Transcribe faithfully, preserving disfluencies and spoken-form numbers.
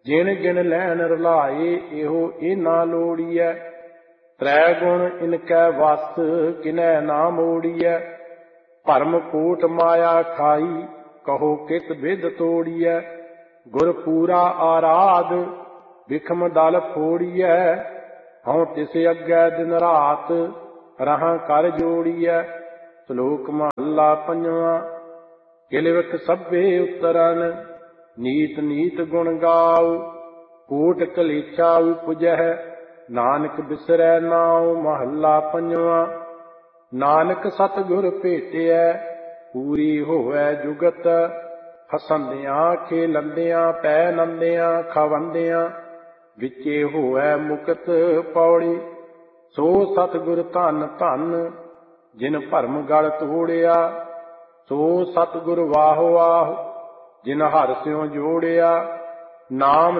ਜਿਣ ਗਿਣ ਲੈਣ ਰਲਾਏ ਇਹੋ ਇਹ ਨਾ ਲੋੜੀਐ। ਤ੍ਰੈ ਗੁਣ ਇਨਕੈ ਵਸ ਕਿਨੈ ਨਾ ਮੋੜੀਐ। ਭਰਮ ਕੋਟ ਮਾਇਆ ਖਾਈ ਕਹੋ ਕਿਤ ਬਿਦ ਤੋੜੀਐ। ਗੁਰ ਪੂਰਾ ਆਰਾਧ ਵਿਖਮ ਦਲ ਫੋੜੀਐ। ਹਉ ਤਿਸ ਅੱਗੇ ਦਿਨ ਰਾਤ ਰਹਾਂ ਕਰ ਜੋੜੀਐ। ਸ਼ਲੋਕ ਮਹੱਲਾ ਪੰਜਵਾਂ। ਕਿਲਵਕ ਸਭੇ ਉਤਰਨ ਨੀਤ ਨੀਤ ਗੁਣ ਗਾਉ। ਕੋਟ ਕਲੇਛਾ ਉਪਜਹਿ ਨਾਨਕ ਬਿਸਰੈ ਨਾਉ। ਮਹੱਲਾ ਪੰਜਵਾਂ। ਨਾਨਕ ਸਤਿਗੁਰ ਭੇਟਿਐ ਪੂਰੀ ਹੋਵੈ ਜੁਗਤ। ਹਸੰਦਿਆਂ ਖੇਲੰਦਿਆਂ ਪੈ ਨੰਦਿਆਂ ਖਵੰਦਿਆਂ ਵਿਚੇ ਹੋਵੈ ਮੁਕਤ। ਪੌੜੀ ਸੋ ਸਤਿਗੁਰ ਧੰਨ ਧੰਨ ਜਿਨ ਭਰਮ ਗਲ ਤੋੜਿਆ। ਸੋ ਸਤਿਗੁਰ ਵਾਹ ਵਾਹ ਜਿਨ ਹਰਿ ਸਿਉ ਜੋੜਿਆ। ਨਾਮ